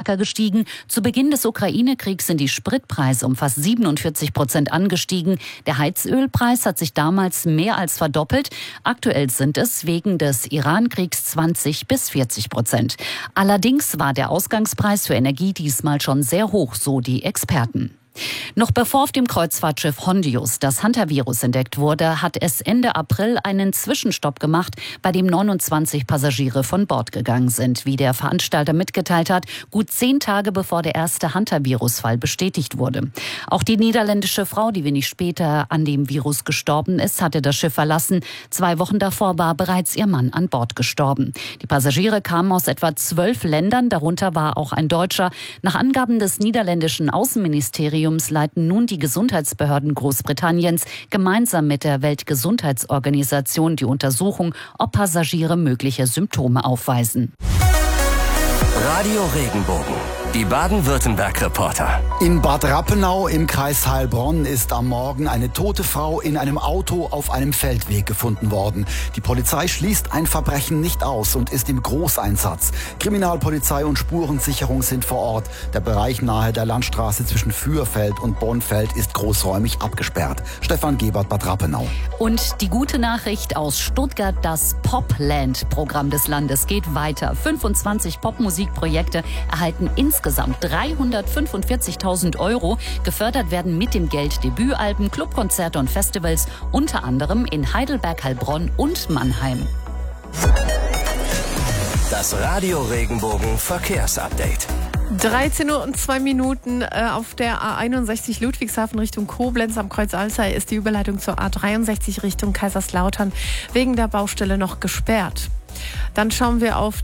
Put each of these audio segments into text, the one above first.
stärker gestiegen. Zu Beginn des Ukraine-Kriegs sind die Spritpreise um fast 47% angestiegen. Der Heizölpreis hat sich damals mehr als verdoppelt. Aktuell sind es wegen des Iran-Kriegs 20-40%. Allerdings war der Ausgangspreis für Energie diesmal schon sehr hoch, so die Experten. Noch bevor auf dem Kreuzfahrtschiff Hondius das Hantavirus entdeckt wurde, hat es Ende April einen Zwischenstopp gemacht, bei dem 29 Passagiere von Bord gegangen sind. Wie der Veranstalter mitgeteilt hat, gut 10 Tage bevor der erste Hantavirus-Fall bestätigt wurde. Auch die niederländische Frau, die wenig später an dem Virus gestorben ist, hatte das Schiff verlassen. 2 Wochen davor war bereits ihr Mann an Bord gestorben. Die Passagiere kamen aus etwa 12 Ländern, darunter war auch ein Deutscher. Nach Angaben des niederländischen Außenministeriums leiten nun die Gesundheitsbehörden Großbritanniens gemeinsam mit der Weltgesundheitsorganisation die Untersuchung, ob Passagiere mögliche Symptome aufweisen. Radio Regenbogen, die Baden-Württemberg-Reporter. In Bad Rappenau im Kreis Heilbronn ist am Morgen eine tote Frau in einem Auto auf einem Feldweg gefunden worden. Die Polizei schließt ein Verbrechen nicht aus und ist im Großeinsatz. Kriminalpolizei und Spurensicherung sind vor Ort. Der Bereich nahe der Landstraße zwischen Fürfeld und Bonnfeld ist großräumig abgesperrt. Stefan Gebert, Bad Rappenau. Und die gute Nachricht aus Stuttgart: Das Popland-Programm des Landes geht weiter. 25 Popmusikprojekte erhalten insgesamt 345.000 €. Gefördert werden mit dem Geld Debütalben, Clubkonzerte und Festivals, unter anderem in Heidelberg, Heilbronn und Mannheim. Das Radio Regenbogen Verkehrsupdate. 13:02 auf der A61 Ludwigshafen Richtung Koblenz am Kreuz Alzey ist die Überleitung zur A63 Richtung Kaiserslautern wegen der Baustelle noch gesperrt. Dann schauen wir auf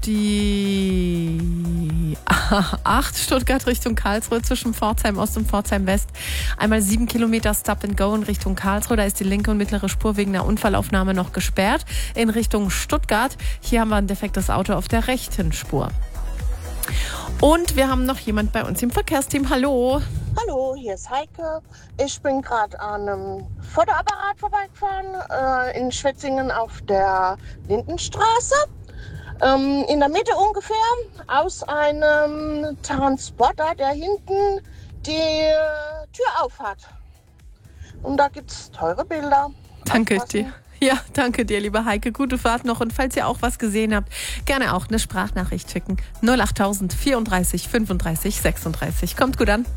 die A8 Stuttgart Richtung Karlsruhe zwischen Pforzheim Ost und Pforzheim West. Einmal 7 Kilometer Stop and Go in Richtung Karlsruhe. Da ist die linke und mittlere Spur wegen der Unfallaufnahme noch gesperrt. In Richtung Stuttgart, hier haben wir ein defektes Auto auf der rechten Spur. Und wir haben noch jemand bei uns im Verkehrsteam. Hallo. Hallo, hier ist Heike. Ich bin gerade an einem Fotoapparat vorbeigefahren in Schwetzingen auf der Lindenstraße. In der Mitte ungefähr aus einem Transporter, der hinten die Tür aufhat. Und da gibt es teure Bilder. Danke dir. Ja, danke dir, liebe Heike. Gute Fahrt noch. Und falls ihr auch was gesehen habt, gerne auch eine Sprachnachricht schicken. 08000 34 35 36. Kommt gut an.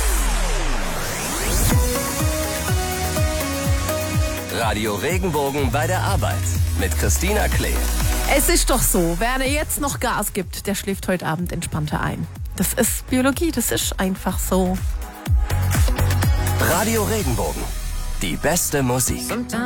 Radio Regenbogen bei der Arbeit mit Christina Klee. Es ist doch so, wer jetzt noch Gas gibt, der schläft heute Abend entspannter ein. Das ist Biologie, das ist einfach so. Radio Regenbogen, die beste Musik.